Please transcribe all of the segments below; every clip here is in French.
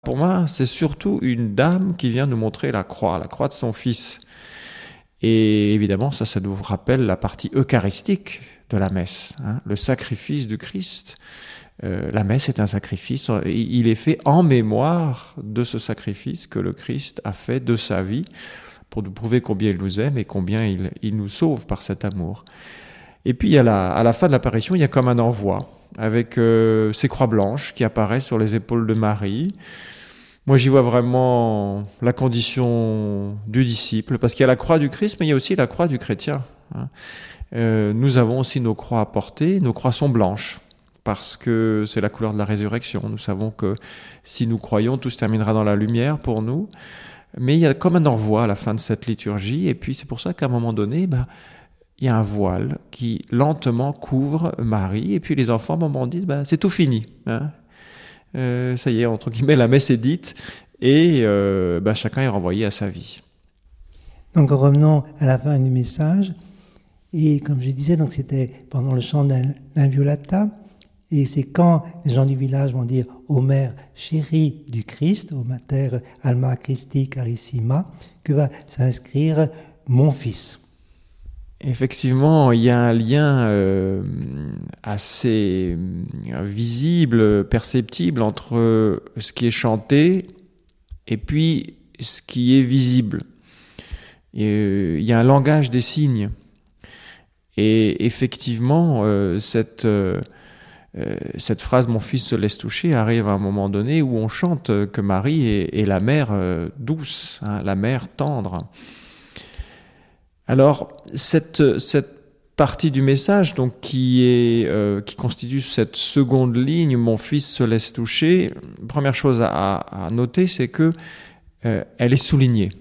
Pour moi, c'est surtout une dame qui vient nous montrer la croix de son fils. Et évidemment, ça nous rappelle la partie eucharistique de la messe, hein, le sacrifice du Christ. La messe est un sacrifice, il est fait en mémoire de ce sacrifice que le Christ a fait de sa vie pour nous prouver combien il nous aime et combien il nous sauve par cet amour. Et puis à la fin de l'apparition, il y a comme un envoi avec ces croix blanches qui apparaissent sur les épaules de Marie. Moi, j'y vois vraiment la condition du disciple, parce qu'il y a la croix du Christ, mais il y a aussi la croix du chrétien. Nous avons aussi nos croix à porter. Nos croix sont blanches, parce que c'est la couleur de la résurrection. Nous savons que si nous croyons, tout se terminera dans la lumière pour nous. Mais il y a comme un envoi à la fin de cette liturgie, et puis c'est pour ça qu'à un moment donné, il y a un voile qui lentement couvre Marie, et puis les enfants, à un moment, disent c'est tout fini. Ça y est, entre guillemets, la messe est dite, et chacun est renvoyé à sa vie. Donc revenons à la fin du message, et comme je disais, donc c'était pendant le chant d'Inviolata, et c'est quand les gens du village vont dire aux mères chéries du Christ, aux mater alma Christi carissima, que va s'inscrire mon fils. Effectivement, il y a un lien assez visible, perceptible entre ce qui est chanté et puis ce qui est visible. Il y a un langage des signes. Et effectivement, cette phrase « Mon fils se laisse toucher » arrive à un moment donné où on chante que Marie est la mère douce, la mère tendre. Alors, cette partie du message, donc, qui constitue cette seconde ligne, mon fils se laisse toucher, première chose à noter, c'est que elle est soulignée.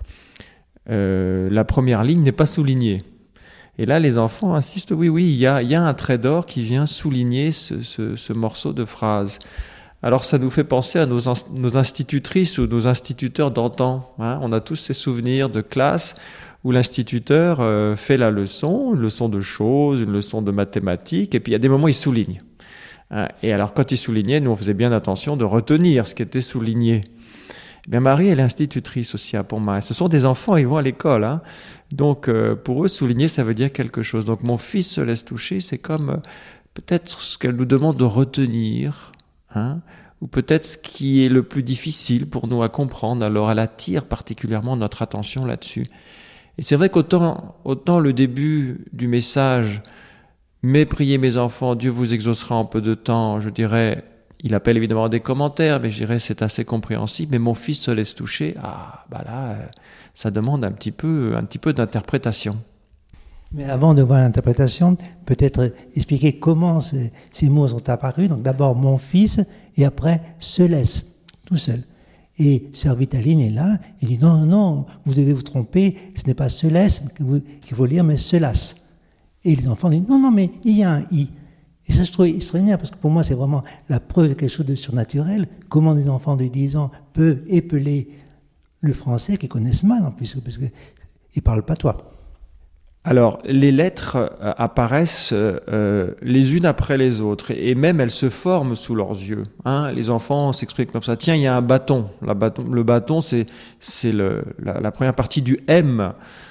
La première ligne n'est pas soulignée. Et là, les enfants insistent, oui, il y a un trait d'or qui vient souligner ce morceau de phrase. Alors, ça nous fait penser à nos institutrices ou nos instituteurs d'antan. On a tous ces souvenirs de classe où l'instituteur fait la leçon, une leçon de choses, une leçon de mathématiques, et puis il y a des moments où il souligne. Et alors quand il soulignait, nous on faisait bien attention de retenir ce qui était souligné. Eh bien Marie, elle est institutrice aussi pour moi. Ce sont des enfants, ils vont à l'école. Donc pour eux, souligner, ça veut dire quelque chose. Donc mon fils se laisse toucher, c'est comme peut-être ce qu'elle nous demande de retenir, ou peut-être ce qui est le plus difficile pour nous à comprendre. Alors elle attire particulièrement notre attention là-dessus. Et c'est vrai qu'autant le début du message « Mais priez mes enfants, Dieu vous exaucera en peu de temps », je dirais, il appelle évidemment des commentaires, mais je dirais c'est assez compréhensible, mais mon fils se laisse toucher, là, ça demande un petit peu d'interprétation. Mais avant de voir l'interprétation, peut-être expliquer comment ces mots sont apparus. Donc d'abord « mon fils » et après « se laisse », tout seul. Et Sœur Vitaline est là, il dit non, vous devez vous tromper, ce n'est pas se laisse qu'il faut lire, mais se lasse. Et les enfants disent non, mais il y a un i. Et ça, je trouve extraordinaire, parce que pour moi, c'est vraiment la preuve de quelque chose de surnaturel. Comment des enfants de 10 ans peuvent épeler le français qu'ils connaissent mal, en plus, parce qu'ils ne parlent pas toi. Alors, les lettres apparaissent les unes après les autres, et même elles se forment sous leurs yeux. Les enfants s'expriment comme ça. Tiens, il y a un bâton. Le bâton, c'est la première partie du M,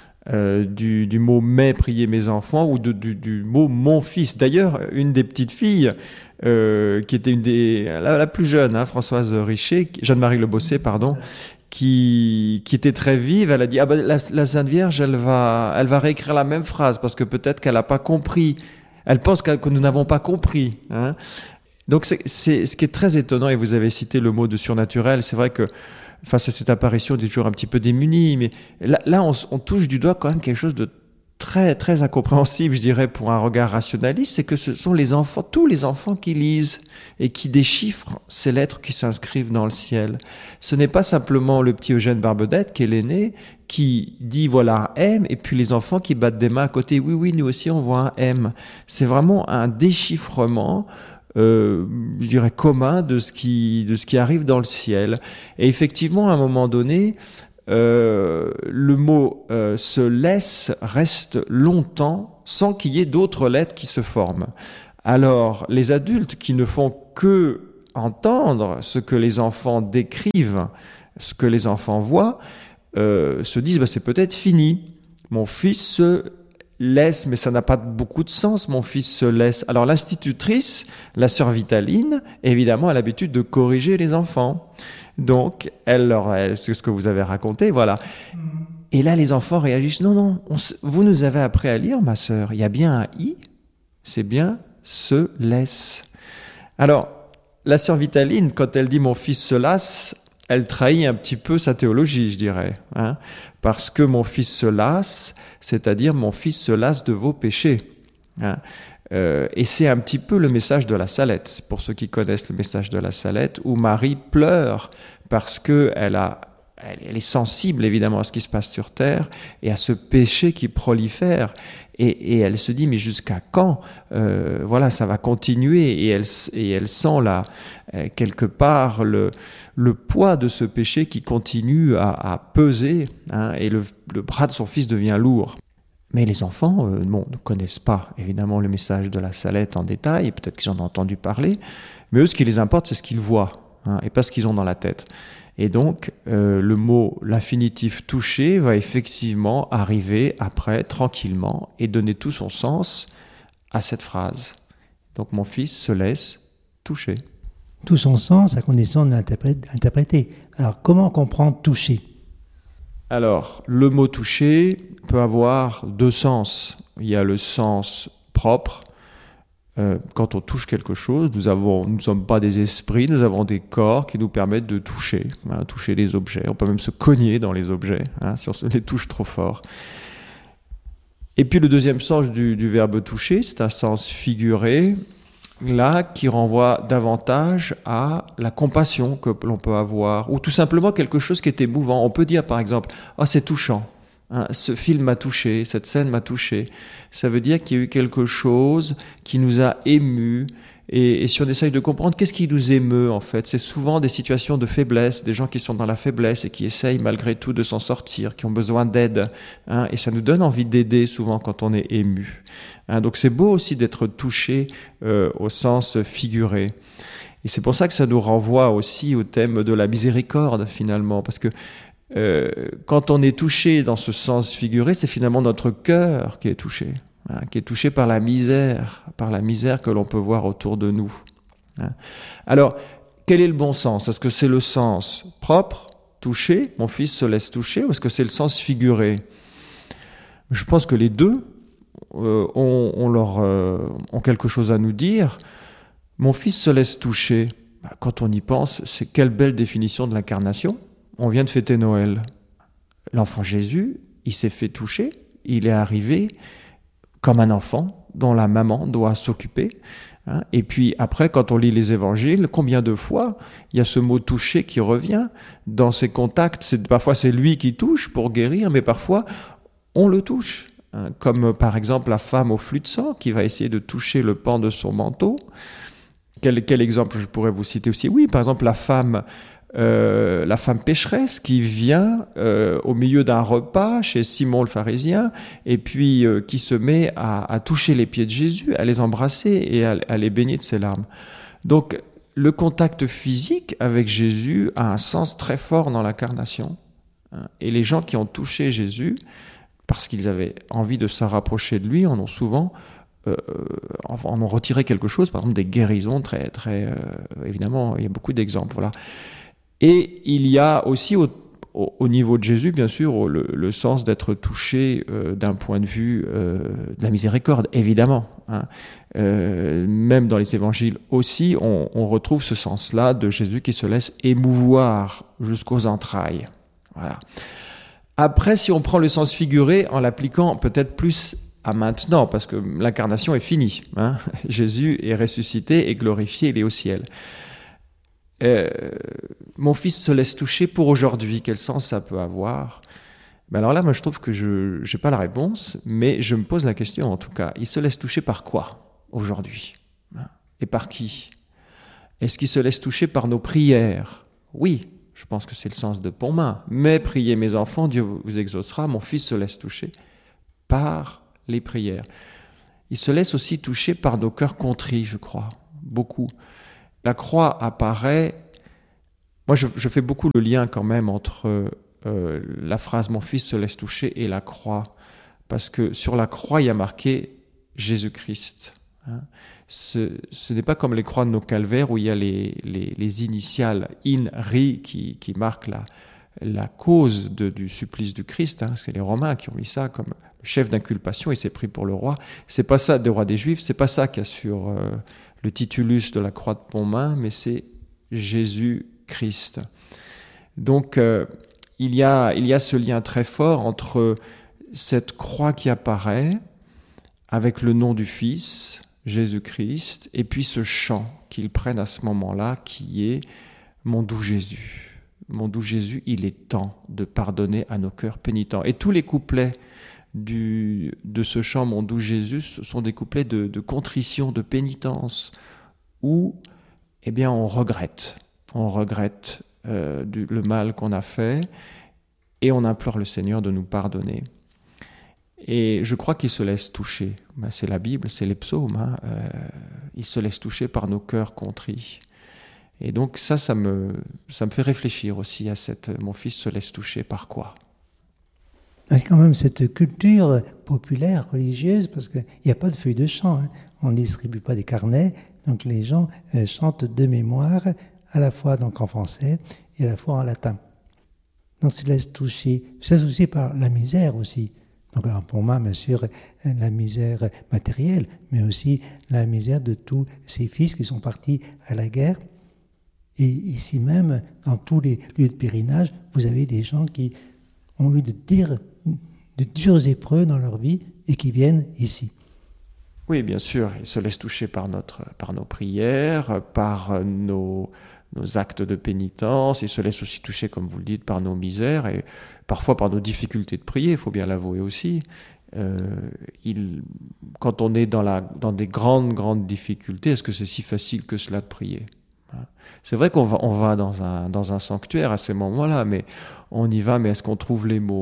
du mot « mais priez mes enfants » ou du mot « mon fils ». D'ailleurs, une des petites filles, qui était la plus jeune, Françoise Richer, Jeanne-Marie Le Bossé, pardon, qui était très vive, elle a dit la Sainte Vierge, elle va réécrire la même phrase parce que peut-être qu'elle n'a pas compris. Elle pense que nous n'avons pas compris. Donc c'est ce qui est très étonnant, et vous avez cité le mot de surnaturel. C'est vrai que face à cette apparition, on est toujours un petit peu démuni, mais là on touche du doigt quand même quelque chose de très très incompréhensible, je dirais, pour un regard rationaliste, c'est que ce sont tous les enfants qui lisent et qui déchiffrent ces lettres qui s'inscrivent dans le ciel. Ce n'est pas simplement le petit Eugène Barbedette, qui est l'aîné, qui dit voilà un M, et puis les enfants qui battent des mains à côté, oui, nous aussi on voit un M. C'est vraiment un déchiffrement je dirais commun de ce qui arrive dans le ciel. Et effectivement, à un moment donné, le mot se laisse reste longtemps sans qu'il y ait d'autres lettres qui se forment. Alors, les adultes qui ne font que entendre ce que les enfants décrivent, ce que les enfants voient, se disent c'est peut-être fini. Mon fils se laisse, mais ça n'a pas beaucoup de sens, mon fils se laisse. Alors l'institutrice, la sœur Vitaline, évidemment, a l'habitude de corriger les enfants. Donc, c'est ce que vous avez raconté, voilà. Et là, les enfants réagissent, non, vous nous avez appris à lire, ma sœur, il y a bien un « i », c'est bien « se laisse ». Alors, la sœur Vitaline, quand elle dit « mon fils se lasse », elle trahit un petit peu sa théologie, je dirais. Hein, parce que mon fils se lasse, c'est-à-dire mon fils se lasse de vos péchés. Hein. Et c'est un petit peu le message de la Salette, pour ceux qui connaissent le message de la Salette, où Marie pleure parce qu'elle est sensible évidemment à ce qui se passe sur terre et à ce péché qui prolifère. Et elle se dit, mais jusqu'à quand voilà, ça va continuer. Et elle sent là, quelque part, le poids de ce péché qui continue à peser, hein, et le bras de son fils devient lourd. Mais les enfants ne connaissent pas évidemment le message de la Salette en détail, peut-être qu'ils en ont entendu parler, mais eux, ce qui les importe, c'est ce qu'ils voient, hein, et pas ce qu'ils ont dans la tête. Et donc, le mot, l'infinitif toucher, va effectivement arriver après, tranquillement, et donner tout son sens à cette phrase. Donc, mon fils se laisse toucher. Tout son sens à condition d'interpréter. Alors, comment comprendre toucher ? Alors, le mot toucher peut avoir deux sens. Il y a le sens propre. Quand on touche quelque chose, nous ne sommes pas des esprits, nous avons des corps qui nous permettent de toucher, hein, toucher les objets. On peut même se cogner dans les objets, hein, si on se les touche trop fort. Et puis le deuxième sens du verbe toucher, c'est un sens figuré, là, qui renvoie davantage à la compassion que l'on peut avoir, ou tout simplement quelque chose qui est émouvant. On peut dire par exemple, c'est touchant. Hein, ce film m'a touché, cette scène m'a touché. Ça veut dire qu'il y a eu quelque chose qui nous a émus. Et si on essaye de comprendre qu'est-ce qui nous émeut en fait, c'est souvent des situations de faiblesse, des gens qui sont dans la faiblesse et qui essayent malgré tout de s'en sortir, qui ont besoin d'aide. Hein, et ça nous donne envie d'aider souvent quand on est ému. Hein, donc c'est beau aussi d'être touché au sens figuré. Et c'est pour ça que ça nous renvoie aussi au thème de la miséricorde finalement, parce que quand on est touché dans ce sens figuré, c'est finalement notre cœur qui est touché, hein, qui est touché par la misère que l'on peut voir autour de nous. Hein. Alors, quel est le bon sens ? Est-ce que c'est le sens propre, touché, mon fils se laisse toucher, ou est-ce que c'est le sens figuré ? Je pense que les deux ont quelque chose à nous dire. Mon fils se laisse toucher. Quand on y pense, c'est quelle belle définition de l'incarnation. On vient de fêter Noël. L'enfant Jésus, il s'est fait toucher, il est arrivé comme un enfant dont la maman doit s'occuper. Hein. Et puis après, quand on lit les évangiles, combien de fois il y a ce mot toucher qui revient dans ses contacts. Parfois c'est lui qui touche pour guérir, mais parfois on le touche. Hein. Comme par exemple la femme au flux de sang qui va essayer de toucher le pan de son manteau. Quel exemple je pourrais vous citer aussi ? Oui, par exemple la femme pécheresse qui vient au milieu d'un repas chez Simon le pharisien et puis qui se met à toucher les pieds de Jésus, à les embrasser et à les baigner de ses larmes. Donc le contact physique avec Jésus a un sens très fort dans l'incarnation. Et les gens qui ont touché Jésus, parce qu'ils avaient envie de se rapprocher de lui, en ont souvent en ont retiré quelque chose, par exemple des guérisons très, très évidemment, il y a beaucoup d'exemples, voilà. Et il y a aussi au niveau de Jésus, bien sûr, le sens d'être touché d'un point de vue de la miséricorde, évidemment. Hein. Même dans les évangiles aussi, on retrouve ce sens-là de Jésus qui se laisse émouvoir jusqu'aux entrailles. Voilà. Après, si on prend le sens figuré en l'appliquant peut-être plus à maintenant, parce que l'incarnation est finie. Hein. Jésus est ressuscité et glorifié, il est au ciel. Mon fils se laisse toucher pour aujourd'hui. Quel sens ça peut avoir ? Ben alors là, moi, je trouve que je n'ai pas la réponse, mais je me pose la question en tout cas. Il se laisse toucher par quoi aujourd'hui ? Et par qui ? Est-ce qu'il se laisse toucher par nos prières ? Oui, je pense que c'est le sens de Pontmain. Mais priez mes enfants, Dieu vous exaucera. Mon fils se laisse toucher par les prières. Il se laisse aussi toucher par nos cœurs contrits, je crois, beaucoup. la croix apparaît. Moi, je fais beaucoup le lien quand même entre la phrase « Mon fils se laisse toucher » et la croix. Parce que sur la croix, il y a marqué Jésus-Christ. Hein. Ce n'est pas comme les croix de nos calvaires où il y a les initiales in, ri qui marquent la cause du supplice du Christ. Hein. C'est les Romains qui ont mis ça comme le chef d'inculpation et c'est pris pour le roi. C'est pas ça, des rois des Juifs, c'est pas ça qu'il y a sur le titulus de la croix de Pontmain, mais c'est Jésus-Christ. Donc il y a ce lien très fort entre cette croix qui apparaît avec le nom du Fils, Jésus-Christ, et puis ce chant qu'ils prennent à ce moment-là qui est « Mon doux Jésus ». Mon doux Jésus, il est temps de pardonner à nos cœurs pénitents. Et tous les couplets de ce chant « Mon doux Jésus » ce sont des couplets de contrition, de pénitence, où eh bien, on regrette le mal qu'on a fait et on implore le Seigneur de nous pardonner. Et je crois qu'il se laisse toucher. C'est la Bible, c'est les psaumes. Hein. Il se laisse toucher par nos cœurs contrits. Et donc ça me fait réfléchir aussi à mon fils se laisse toucher par quoi ? Il y a quand même cette culture populaire, religieuse, parce qu'il n'y a pas de feuilles de chant. Hein. On ne distribue pas des carnets, donc les gens chantent de mémoire, à la fois donc en français et à la fois en latin. Donc se laisse toucher, aussi par la misère aussi. Donc pour moi, bien sûr, la misère matérielle, mais aussi la misère de tous ces fils qui sont partis à la guerre. Et ici même, dans tous les lieux de pèlerinage, vous avez des gens qui ont eu de dures épreuves dans leur vie et qui viennent ici. Oui, bien sûr, ils se laissent toucher par nos prières, par nos actes de pénitence, ils se laissent aussi toucher, comme vous le dites, par nos misères et parfois par nos difficultés de prier, il faut bien l'avouer aussi. Quand on est dans des grandes difficultés, est-ce que c'est si facile que cela de prier ? C'est vrai qu'on va dans un sanctuaire à ces moments-là, mais on y va, mais est-ce qu'on trouve les mots ?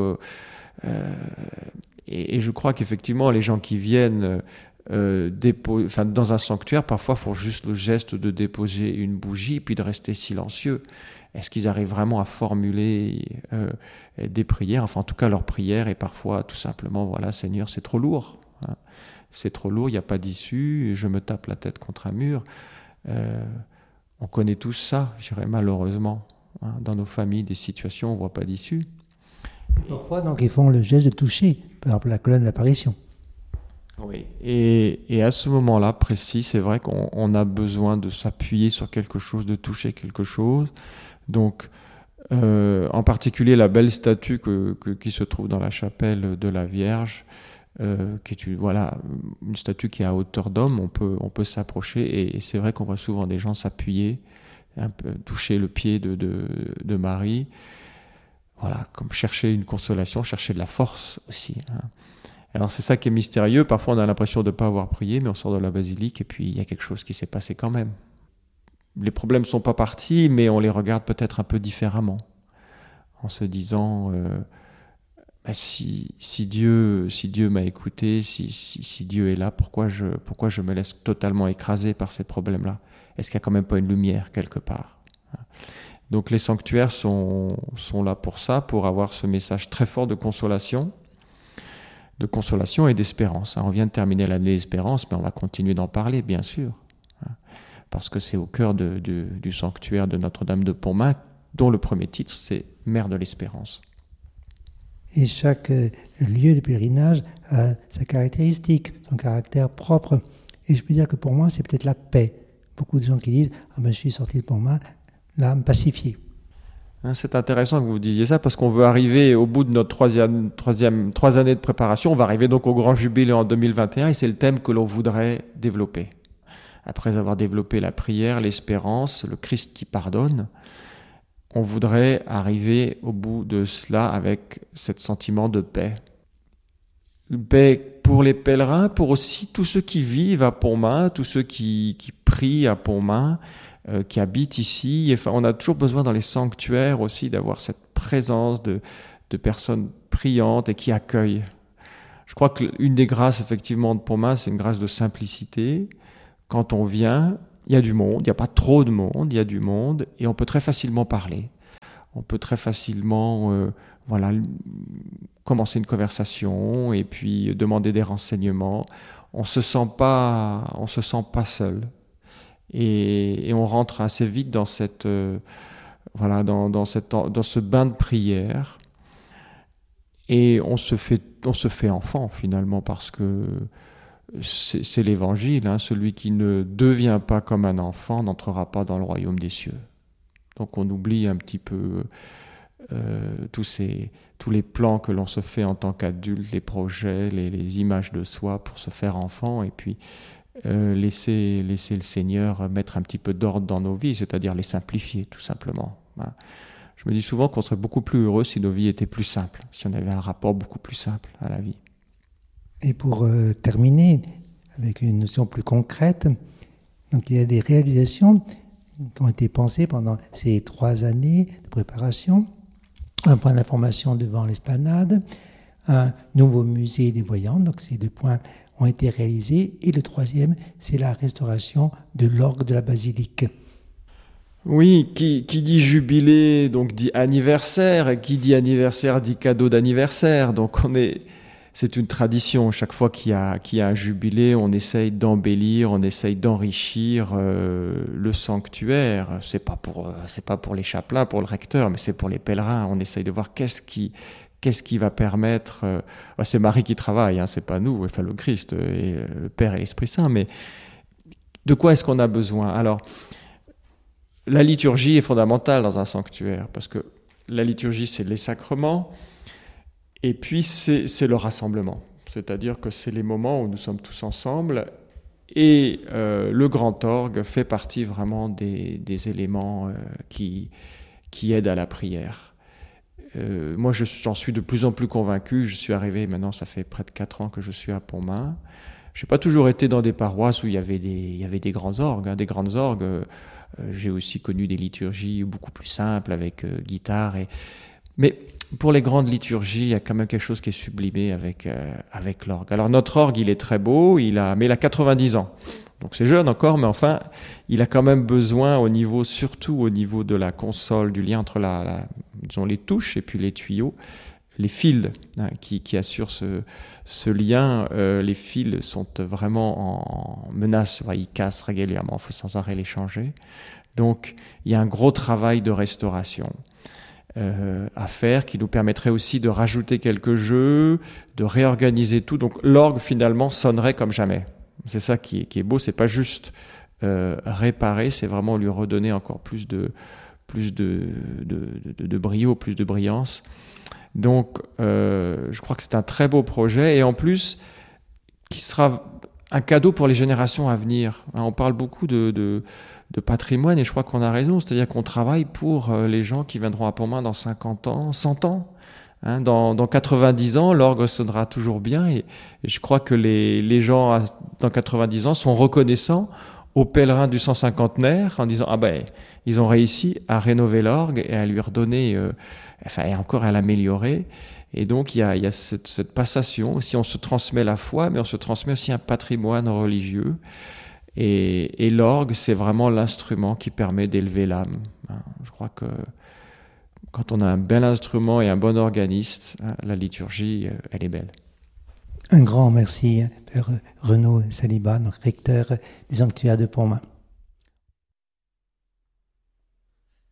Et je crois qu'effectivement, les gens qui viennent dans un sanctuaire, parfois font juste le geste de déposer une bougie puis de rester silencieux. Est-ce qu'ils arrivent vraiment à formuler des prières ? Enfin, en tout cas, leur prière est parfois tout simplement, voilà, Seigneur, c'est trop lourd. Hein. C'est trop lourd, il n'y a pas d'issue, je me tape la tête contre un mur. On connaît tous ça, je dirais malheureusement. Hein. Dans nos familles, des situations, on ne voit pas d'issue. Parfois, donc, ils font le geste de toucher, par exemple la colonne d'apparition. Oui, et à ce moment-là précis, c'est vrai qu'on a besoin de s'appuyer sur quelque chose, de toucher quelque chose. Donc, en particulier la belle statue qui se trouve dans la chapelle de la Vierge, qui est une statue qui est à hauteur d'homme, on peut s'approcher et c'est vrai qu'on voit souvent des gens s'appuyer, un peu toucher le pied de Marie, voilà, comme chercher une consolation, chercher de la force aussi. Hein. Alors c'est ça qui est mystérieux, parfois on a l'impression de ne pas avoir prié, mais on sort de la basilique et puis il y a quelque chose qui s'est passé quand même. Les problèmes ne sont pas partis, mais on les regarde peut-être un peu différemment, en se disant... si Dieu m'a écouté, si Dieu est là, pourquoi je me laisse totalement écraser par ces problèmes-là ? Est-ce qu'il n'y a quand même pas une lumière quelque part ? Donc les sanctuaires sont là pour ça, pour avoir ce message très fort de consolation et d'espérance. On vient de terminer l'année d'espérance, mais on va continuer d'en parler, bien sûr, parce que c'est au cœur du sanctuaire de Notre-Dame de Pontmain, dont le premier titre, c'est « Mère de l'Espérance ». Et chaque lieu de pèlerinage a sa caractéristique, son caractère propre. Et je peux dire que pour moi, c'est peut-être la paix. Beaucoup de gens qui disent « je suis sorti de Pontmain, l'âme pacifiée ». C'est intéressant que vous disiez ça, parce qu'on veut arriver au bout de notre 3 années de préparation. On va arriver donc au Grand Jubilé en 2021, et c'est le thème que l'on voudrait développer. Après avoir développé la prière, l'espérance, le Christ qui pardonne, on voudrait arriver au bout de cela avec ce sentiment de paix. Une paix pour les pèlerins, pour aussi tous ceux qui vivent à Pontmain, tous ceux qui prient à Pontmain, qui habitent ici. Enfin, on a toujours besoin dans les sanctuaires aussi d'avoir cette présence de personnes priantes et qui accueillent. Je crois qu'une des grâces effectivement de Pontmain, c'est une grâce de simplicité. Quand on vient, Il y a du monde, il n'y a pas trop de monde, il y a du monde, et on peut très facilement parler. On peut très facilement commencer une conversation et puis demander des renseignements. On se sent pas seul. Et on rentre assez vite dans dans ce bain de prière. Et on se fait enfant finalement, parce que c'est l'évangile, hein. Celui qui ne devient pas comme un enfant n'entrera pas dans le royaume des cieux. Donc on oublie un petit peu tous les plans que l'on se fait en tant qu'adulte, les projets, les images de soi pour se faire enfant, et puis laisser le Seigneur mettre un petit peu d'ordre dans nos vies, c'est-à-dire les simplifier tout simplement, hein. Je me dis souvent qu'on serait beaucoup plus heureux si nos vies étaient plus simples, si on avait un rapport beaucoup plus simple à la vie. Et pour terminer avec une notion plus concrète, donc il y a des réalisations qui ont été pensées pendant ces 3 années de préparation. Un point d'information devant l'esplanade, un nouveau musée des voyants, donc ces 2 points ont été réalisés. Et le 3e, c'est la restauration de l'orgue de la basilique. Oui, qui dit jubilé, donc dit anniversaire, et qui dit anniversaire dit cadeau d'anniversaire. Donc c'est une tradition. Chaque fois qu'il y a un jubilé, on essaye d'embellir, on essaye d'enrichir le sanctuaire. C'est pas pour les chapelains, pour le recteur, mais c'est pour les pèlerins. On essaye de voir qu'est-ce qui va permettre. C'est Marie qui travaille, hein, c'est pas nous, enfin le Christ et le Père et l'Esprit Saint. Mais de quoi est-ce qu'on a besoin? Alors, la liturgie est fondamentale dans un sanctuaire, parce que la liturgie, c'est les sacrements. Et puis, c'est le rassemblement. C'est-à-dire que c'est les moments où nous sommes tous ensemble. Et le grand orgue fait partie vraiment des éléments qui aident à la prière. Moi, j'en suis de plus en plus convaincu. Je suis arrivé, maintenant, ça fait près de 4 ans que je suis à Pontmain. Je n'ai pas toujours été dans des paroisses où il y avait des grands orgues, hein, des grandes orgues. J'ai aussi connu des liturgies beaucoup plus simples, avec guitare. Mais pour les grandes liturgies, il y a quand même quelque chose qui est sublimé avec l'orgue. Alors notre orgue, il est très beau, mais il a 90 ans. Donc c'est jeune encore, mais enfin, il a quand même besoin, surtout au niveau de la console, du lien entre disons les touches et puis les tuyaux, les fils, hein, qui assurent ce lien. Les fils sont vraiment en menace, ils cassent régulièrement, il faut sans arrêt les changer. Donc il y a un gros travail de restauration à faire, qui nous permettrait aussi de rajouter quelques jeux, de réorganiser tout. Donc l'orgue finalement sonnerait comme jamais. C'est ça qui est beau, c'est pas juste réparer, c'est vraiment lui redonner encore plus de brio, plus de brillance. Donc je crois que c'est un très beau projet, et en plus qui sera un cadeau pour les générations à venir. On parle beaucoup de patrimoine, et je crois qu'on a raison, c'est-à-dire qu'on travaille pour les gens qui viendront à Pontmain dans 50 ans, 100 ans. Hein, dans 90 ans, l'orgue sonnera toujours bien, et je crois que les gens dans 90 ans sont reconnaissants aux pèlerins du 150aire en disant ils ont réussi à rénover l'orgue et à lui redonner, et encore à l'améliorer. Et donc il y a cette passation aussi, on se transmet la foi, mais on se transmet aussi un patrimoine religieux. Et l'orgue, c'est vraiment l'instrument qui permet d'élever l'âme. Je crois que quand on a un bel instrument et un bon organiste, la liturgie, elle est belle. Un grand merci, Père Renaud Saliba, donc recteur des Sanctuaires de Pontmain.